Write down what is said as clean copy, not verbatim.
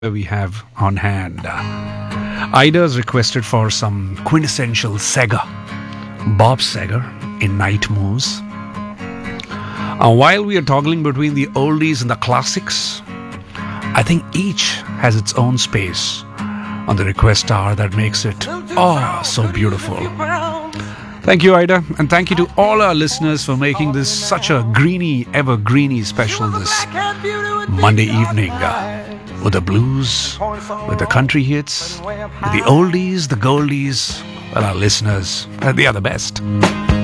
we have on hand. Ida's requested for some quintessential Sega. Bob Seger in Night Moves. While we are toggling between the oldies and the classics, I think each has its own space on the request hour that makes it so beautiful. Thank you, Ida, and thank you to all our listeners for making this such a ever-greeny special this Monday evening. With the blues, with the country hits, with the oldies, the goldies. Well, our listeners, they are the best.